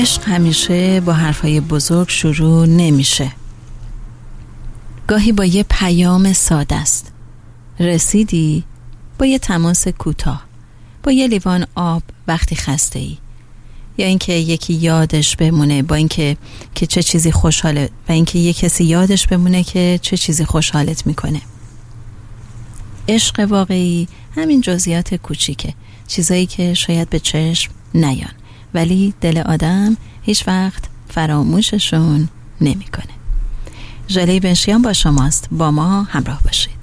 عشق همیشه با حرفای بزرگ شروع نمیشه. گاهی با یه پیام ساده است. رسیدی؟ با یه تماس کوتاه، با یه لیوان آب وقتی خسته ای، یا اینکه یکی یادش بمونه با اینکه که چه چیزی خوشحاله و اینکه یه کسی یادش بمونه که چه چیزی خوشحالت میکنه. عشق واقعی همین جزئیات کوچیکه، چیزایی که شاید به چشم نیان ولی دل آدم هیچ وقت فراموششون نمیکنه. ژاله بنشیان با شماست، با ما همراه باشید.